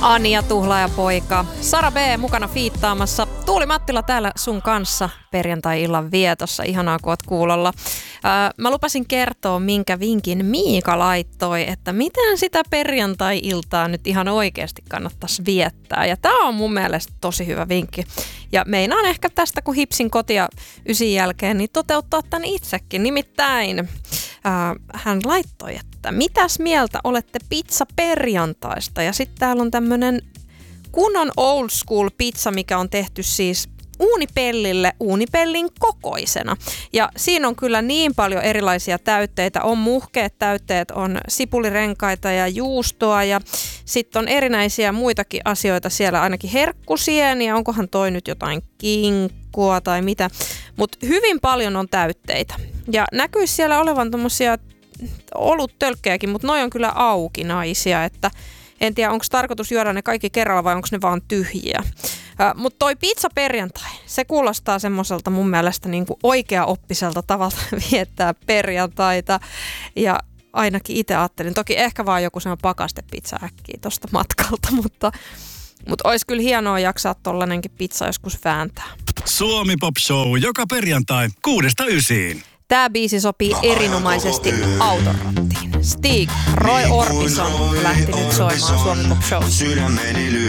Anja Tuhlaaja-poika, Sara B. mukana fiittaamassa. Tuuli Mattila täällä sun kanssa perjantai-illan vietossa. Ihanaa, kun oot kuulolla. Mä lupasin kertoa, minkä vinkin Miika laittoi, että miten sitä perjantai-iltaa nyt ihan oikeasti kannattaisi viettää. Ja tää on mun mielestä tosi hyvä vinkki. Ja meinaan ehkä tästä, kun hipsin kotia 9 jälkeen, niin toteuttaa tän itsekin. Nimittäin hän laittoi, että mitäs mieltä olette pizza-perjantaista? Ja sitten täällä on tämmönen kunnon old school pizza, mikä on tehty siis uunipellille uunipellin kokoisena. Ja siinä on kyllä niin paljon erilaisia täytteitä. On muhkeat täytteet, on sipulirenkaita ja juustoa ja sitten on erinäisiä muitakin asioita siellä, ainakin herkkusieniä. Onkohan toi nyt jotain kinkkua tai mitä. Mutta hyvin paljon on täytteitä. Ja näkyisi siellä olevan tommosia oluttölkkejäkin, mutta noi on kyllä aukinaisia, että en tiedä, onko tarkoitus juoda ne kaikki kerralla vai onko ne vaan tyhjiä. Mutta toi pizza perjantai, se kuulostaa semmoiselta mun mielestä niinku oikeaoppiselta tavalla viettää perjantaita. Ja ainakin itse ajattelin, toki ehkä vaan joku semmoinen pakastepizza äkkiä tosta matkalta, mutta olisi kyllä hienoa jaksaa tollanenkin pizza joskus vääntää. Suomi Pop Show joka perjantai 6–9. Tää biisi sopii erinomaisesti autorattiin. Stig, Roy Orbison lähti nyt soimaan Suomi Pop Show.